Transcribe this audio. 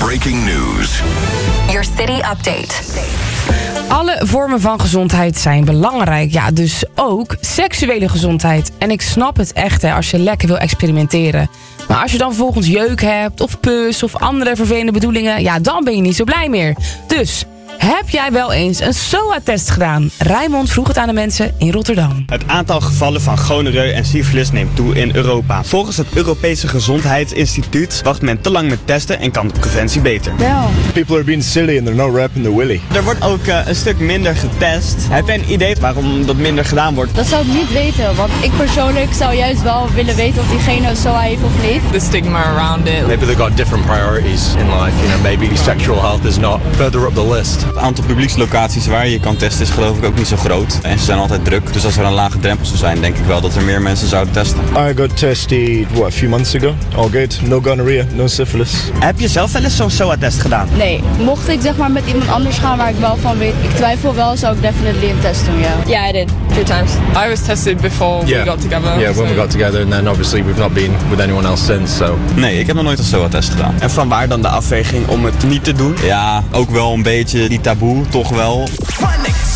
Breaking news. Your city update. Alle vormen van gezondheid zijn belangrijk. Ja, dus ook seksuele gezondheid. En ik snap het echt als je lekker wil experimenteren. Maar als je dan vervolgens jeuk hebt, of pus, of andere vervelende bedoelingen, ja, dan ben je niet zo blij meer. Dus, heb jij wel eens een SOA-test gedaan? Rijnmond vroeg het aan de mensen in Rotterdam. Het aantal gevallen van gonoreu en syfilis neemt toe in Europa. Volgens het Europese Gezondheidsinstituut wacht men te lang met testen en kan de preventie beter. People are being silly and they're not wrapping the willy. Er wordt ook een stuk minder getest. Heb jij een idee waarom dat minder gedaan wordt? Dat zou ik niet weten, want ik persoonlijk zou juist wel willen weten of diegene SOA heeft of niet. The stigma around it. Maybe they've got different priorities in life. You know, maybe sexual health is not further up the list. Het aantal publiekslocaties waar je kan testen is geloof ik ook niet zo groot. En ze zijn altijd druk. Dus als er een lage drempel zou zijn, denk ik wel dat er meer mensen zouden testen. I got tested, a few months ago. All good. No gonorrhea, no syphilis. Heb je zelf wel eens zo'n SOA-test gedaan? Nee, mocht ik zeg maar met iemand anders gaan waar ik wel van weet, ik twijfel wel, zou ik definitely een test doen, ja. Yeah, I did. 2 times. I was tested before we got together. Yeah, when we got together and then obviously we've not been with anyone else since, so. Nee, ik heb nog nooit een SOA-test gedaan. En vanwaar dan de afweging om het niet te doen? Ja, ook wel een beetje die taboe, toch wel.